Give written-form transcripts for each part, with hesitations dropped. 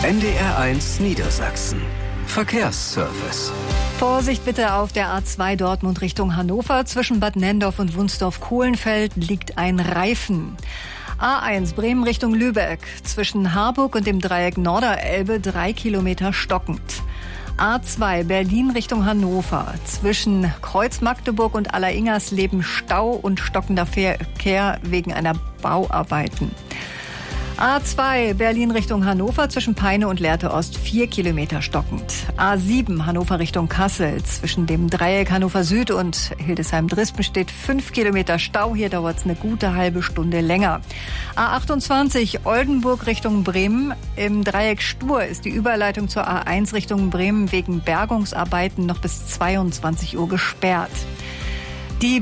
NDR1 Niedersachsen. Verkehrsservice. Vorsicht bitte auf der A2 Dortmund Richtung Hannover. Zwischen Bad Nenndorf und Wunsdorf-Kohlenfeld liegt ein Reifen. A1 Bremen Richtung Lübeck. Zwischen Harburg und dem Dreieck Norderelbe 3 Kilometer stockend. A2 Berlin Richtung Hannover. Zwischen Kreuz Magdeburg und Alleringers-Leben Stau und stockender Verkehr wegen einer Bauarbeiten. A2 Berlin Richtung Hannover zwischen Peine und Lehrte Ost 4 Kilometer stockend. A7 Hannover Richtung Kassel zwischen dem Dreieck Hannover Süd und Hildesheim-Drispen steht 5 Kilometer Stau. Hier dauert es eine gute halbe Stunde länger. A28 Oldenburg Richtung Bremen. Im Dreieck Stur ist die Überleitung zur A1 Richtung Bremen wegen Bergungsarbeiten noch bis 22 Uhr gesperrt. Die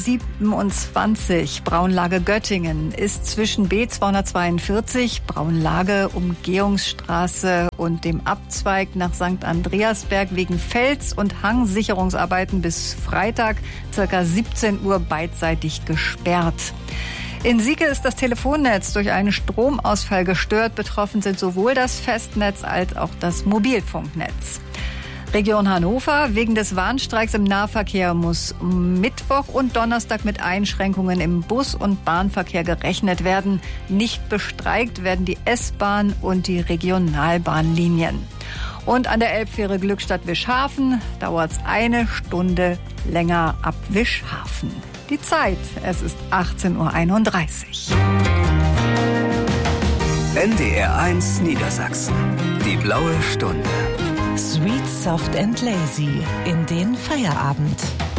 B27 Braunlage Göttingen ist zwischen B242 Braunlage Umgehungsstraße und dem Abzweig nach St. Andreasberg wegen Fels- und Hangsicherungsarbeiten bis Freitag ca. 17 Uhr beidseitig gesperrt. In Sieke ist das Telefonnetz durch einen Stromausfall gestört. Betroffen sind sowohl das Festnetz als auch das Mobilfunknetz. Region Hannover. Wegen des Warnstreiks im Nahverkehr muss Mittwoch und Donnerstag mit Einschränkungen im Bus- und Bahnverkehr gerechnet werden. Nicht bestreikt werden die S-Bahn und die Regionalbahnlinien. Und an der Elbfähre Glückstadt-Wischhafen dauert es 1 Stunde länger ab Wischhafen. Die Zeit, es ist 18:31 Uhr. NDR1 Niedersachsen. Die blaue Stunde. Sweet, soft and lazy in den Feierabend.